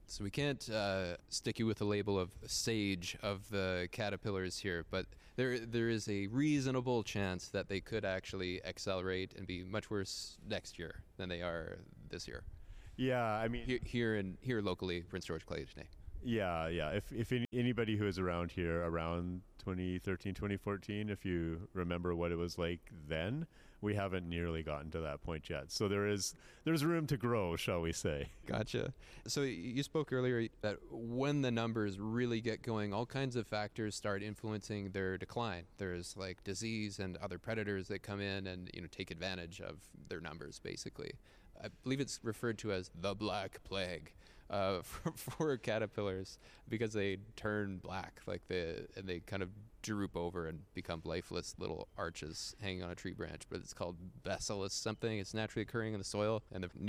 So we can't uh, stick you with the label of sage of the caterpillars here, but there there is a reasonable chance that they could actually accelerate and be much worse next year than they are this year. Yeah, I mean, here, here in here locally, Prince George Clay-Tenay. Yeah, yeah. If if any, anybody who is around here around twenty thirteen, twenty fourteen, if you remember what it was like then, we haven't nearly gotten to that point yet. So there is there's room to grow, shall we say. Gotcha. So you spoke earlier that when the numbers really get going, all kinds of factors start influencing their decline. There's like disease and other predators that come in and, you know, take advantage of their numbers, basically. I believe it's referred to as the Black Plague. Uh, for, for caterpillars, because they turn black, like the and they kind of droop over and become lifeless little arches hanging on a tree branch. But it's called bacillus something. It's naturally occurring in the soil, and the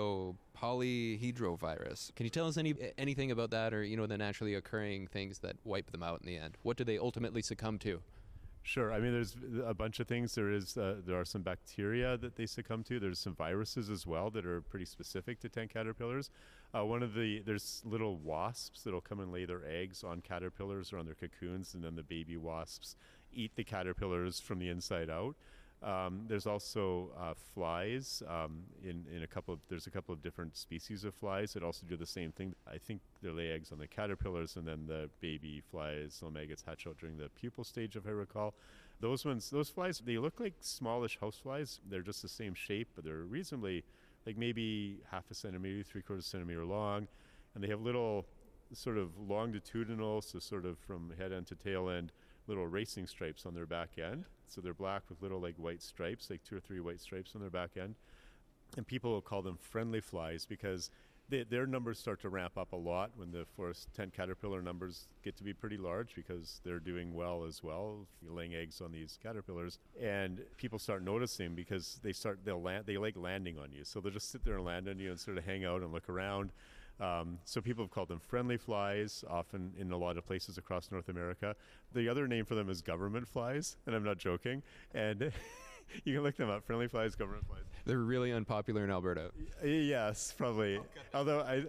nucleopolyhedrovirus. Can you tell us any anything about that, or you know the naturally occurring things that wipe them out in the end? What do they ultimately succumb to? Sure. I mean, there's a bunch of things. There is uh, there are some bacteria that they succumb to. There's some viruses as well that are pretty specific to tent caterpillars. Uh, one of the there's little wasps that'll come and lay their eggs on caterpillars or on their cocoons, and then the baby wasps eat the caterpillars from the inside out. Um, there's also uh, flies um, in in a couple of there's a couple of different species of flies that also do the same thing. I think they lay eggs on the caterpillars, and then the baby flies, little maggots, hatch out during the pupal stage, if I recall. Those ones, those flies, they look like smallish house flies. They're just the same shape, but they're reasonably, like maybe half a centimeter, three quarters centimeter long, and they have little sort of longitudinal, so sort of from head end to tail end, little racing stripes on their back end. So they're black with little like white stripes, like two or three white stripes on their back end. And people will call them friendly flies because they, their numbers start to ramp up a lot when the forest tent caterpillar numbers get to be pretty large because they're doing well as well, laying eggs on these caterpillars. And people start noticing because they start, they'll land, they like landing on you. So they'll just sit there and land on you and sort of hang out and look around. Um, so people have called them friendly flies, often in a lot of places across North America. The other name for them is government flies, and I'm not joking. And you can look them up, friendly flies, government flies. They're really unpopular in Alberta. Y- yes, probably. Okay. Although I...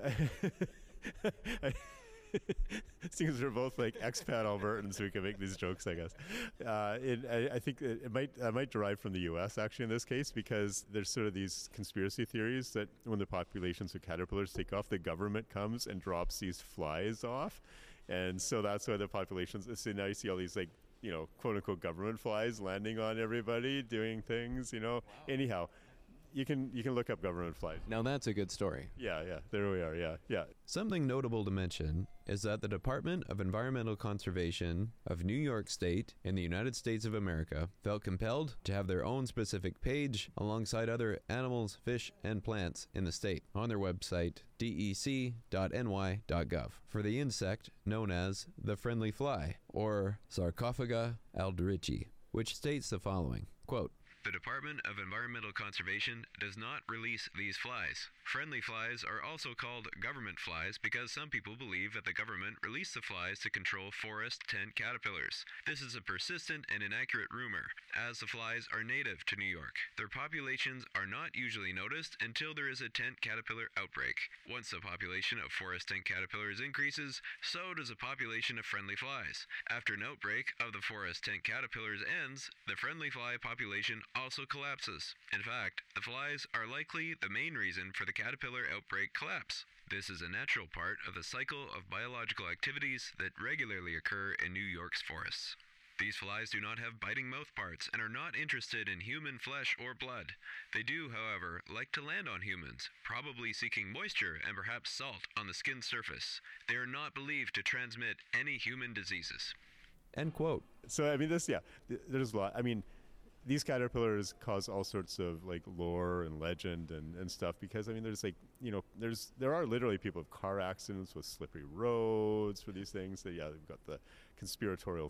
I, I seems we're both like expat Albertans, so we can make these jokes, I guess. Uh, it, I, I think it, it might I might derive from the U S actually in this case, because there's sort of these conspiracy theories that when the populations of caterpillars take off, the government comes and drops these flies off, and so that's why the populations. So now you see all these like you know quote unquote government flies landing on everybody, doing things. You know. Wow. Anyhow. You can you can look up government flies. Now that's a good story. Yeah, yeah. There we are. Yeah, yeah. Something notable to mention is that the Department of Environmental Conservation of New York State in the United States of America felt compelled to have their own specific page alongside other animals, fish, and plants in the state on their website d e c dot n y dot gov for the insect known as the friendly fly, or Sarcophaga alderichi, which states the following, quote, "The Department of Environmental Conservation does not release these flies. Friendly flies are also called government flies because some people believe that the government released the flies to control forest tent caterpillars. This is a persistent and inaccurate rumor, as the flies are native to New York. Their populations are not usually noticed until there is a tent caterpillar outbreak. Once the population of forest tent caterpillars increases, so does the population of friendly flies. After an outbreak of the forest tent caterpillars ends, the friendly fly population also collapses. In fact, the flies are likely the main reason for the caterpillar outbreak collapse. This is a natural part of the cycle of biological activities that regularly occur in New York's forests. These flies do not have biting mouth parts and are not interested in human flesh or blood. They do, however, like to land on humans, probably seeking moisture and perhaps salt on the skin surface. They are not believed to transmit any human diseases." End quote. So, I mean, this, yeah, th- there's a lot. I mean, these caterpillars cause all sorts of like lore and legend and, and stuff because I mean there's like you know there's there are literally people with car accidents with slippery roads for these things. So yeah, they've got the conspiratorial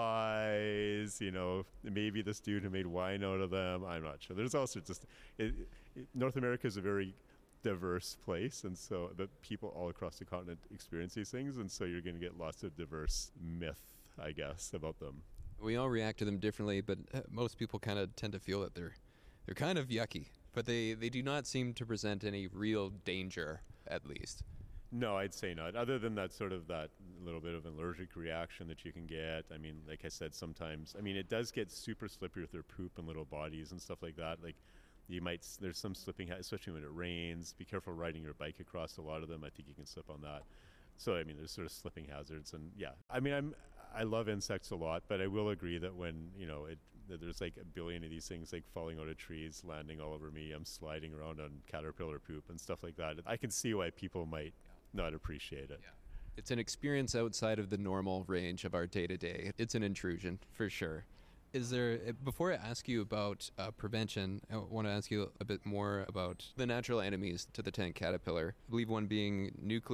flies, you know, maybe this dude who made wine out of them, I'm not sure. There's all sorts of it, it, North America is a very diverse place, and so the people all across the continent experience these things, and so you're going to get lots of diverse myth, I guess, about them. We all react to them differently, but uh, most people kind of tend to feel that they're they're kind of yucky, but they, they do not seem to present any real danger, at least. No, I'd say not. Other than that sort of that little bit of an allergic reaction that you can get. I mean, like I said, sometimes, I mean, it does get super slippery with their poop and little bodies and stuff like that. Like you might, there's some slipping, ha- especially when it rains. Be careful riding your bike across a lot of them. I think you can slip on that. So, I mean, there's sort of slipping hazards. And yeah, I mean, I'm, I love insects a lot, but I will agree that when, you know, it, that there's like a billion of these things like falling out of trees, landing all over me, I'm sliding around on caterpillar poop and stuff like that. I can see why people might not appreciate it. Yeah. It's an experience outside of the normal range of our day-to-day. It's an intrusion, for sure. Is there, before I ask you about uh, prevention, I want to ask you a bit more about the natural enemies to the tent caterpillar. I believe one being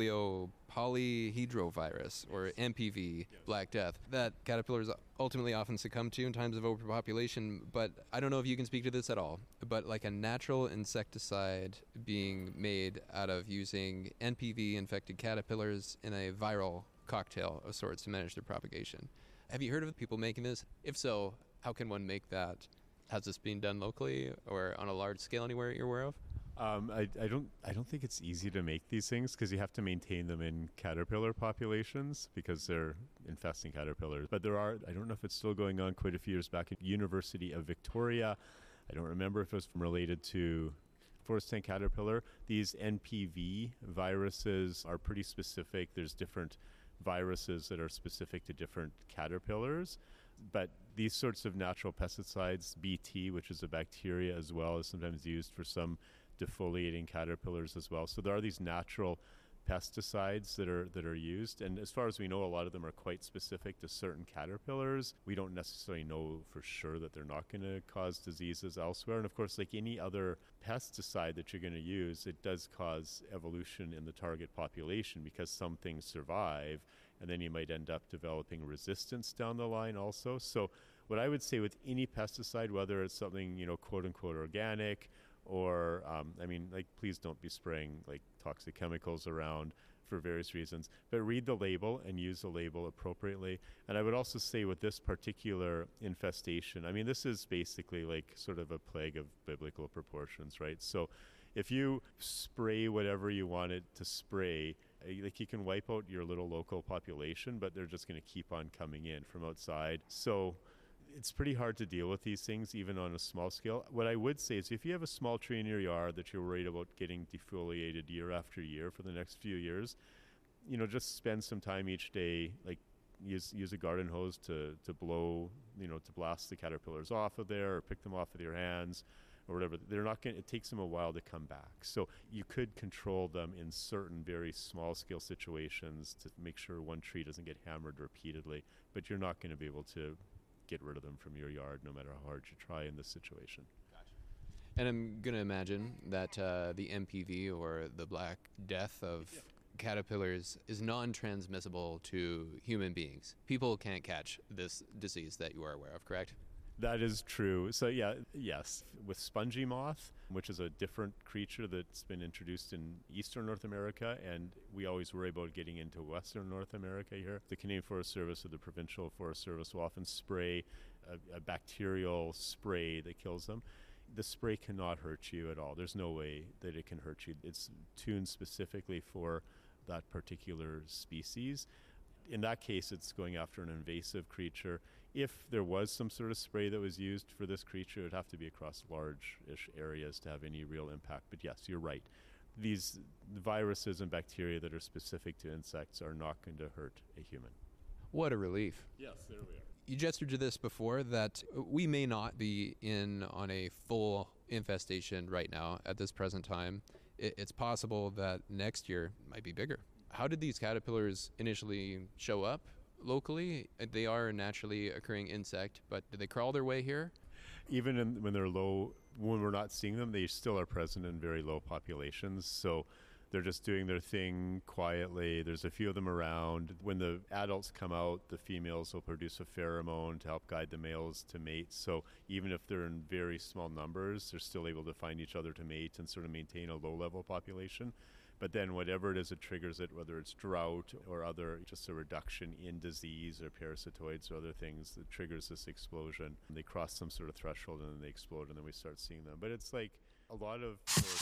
nucleopolyhedrovirus, or N P V, yes. Black Death, that caterpillars ultimately often succumb to in times of overpopulation. But I don't know if you can speak to this at all, but like a natural insecticide being made out of using N P V-infected caterpillars in a viral cocktail of sorts to manage their propagation. Have you heard of people making this? If so, how can one make that? Has this been done locally or on a large scale anywhere you're aware of? Um, I, I don't I don't think it's easy to make these things because you have to maintain them in caterpillar populations because they're infesting caterpillars. But there are, I don't know if it's still going on, quite a few years back at University of Victoria. I don't remember if it was related to forest tent caterpillar. These N P V viruses are pretty specific. There's different viruses that are specific to different caterpillars. But these sorts of natural pesticides, B T, which is a bacteria as well, is sometimes used for some defoliating caterpillars as well. So there are these natural pesticides that are that are used. And as far as we know, a lot of them are quite specific to certain caterpillars. We don't necessarily know for sure that they're not going to cause diseases elsewhere. And of course, like any other pesticide that you're going to use, it does cause evolution in the target population because some things survive. And then you might end up developing resistance down the line also. So what I would say with any pesticide, whether it's something, you know, quote unquote organic or, um, I mean, like, please don't be spraying like toxic chemicals around for various reasons, but read the label and use the label appropriately. And I would also say with this particular infestation, I mean, this is basically like sort of a plague of biblical proportions, right? So if you spray whatever you want it to spray, like you can wipe out your little local population, but they're just going to keep on coming in from outside. So it's pretty hard to deal with these things, even on a small scale. What I would say is if you have a small tree in your yard that you're worried about getting defoliated year after year for the next few years, you know, just spend some time each day, like use use a garden hose to, to blow, you know, to blast the caterpillars off of there or pick them off with your hands. Or whatever, they're not going. It takes them a while to come back. So you could control them in certain very small scale situations to make sure one tree doesn't get hammered repeatedly. But you're not going to be able to get rid of them from your yard, no matter how hard you try in this situation. Gotcha. And I'm going to imagine that uh, the N P V or the Black Death of yeah. caterpillars is non-transmissible to human beings. People can't catch this disease that you are aware of, correct? That is true. So yeah, yes, with spongy moth, which is a different creature that's been introduced in eastern North America, and we always worry about getting into western North America here. The Canadian Forest Service or the Provincial Forest Service will often spray a, a bacterial spray that kills them. The spray cannot hurt you at all. There's no way that it can hurt you. It's tuned specifically for that particular species. In that case, it's going after an invasive creature. If there was some sort of spray that was used for this creature, it would have to be across large-ish areas to have any real impact. But yes, you're right. These viruses and bacteria that are specific to insects are not going to hurt a human. What a relief. Yes, there we are. You gestured to this before, that we may not be in on a full infestation right now at this present time. It's possible that next year might be bigger. How did these caterpillars initially show up locally? They are a naturally occurring insect, but do they crawl their way here? Even in, when they're low, when we're not seeing them, they still are present in very low populations. So they're just doing their thing quietly. There's a few of them around. When the adults come out, the females will produce a pheromone to help guide the males to mate. So even if they're in very small numbers, they're still able to find each other to mate and sort of maintain a low-level population. But then whatever it is that triggers it, whether it's drought or other, just a reduction in disease or parasitoids or other things that triggers this explosion. And they cross some sort of threshold and then they explode and then we start seeing them. But it's like a lot of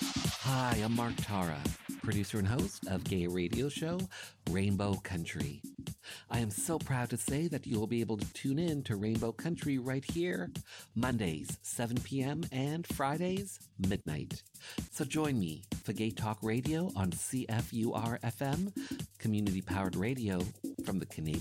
Hi, I'm Mark Tara, producer and host of gay radio show Rainbow Country. I am so proud to say that you'll be able to tune in to Rainbow Country right here, Mondays, seven p.m. and Fridays, midnight. So join me for Gay Talk Radio on C F U R F M, community-powered radio from the Canadian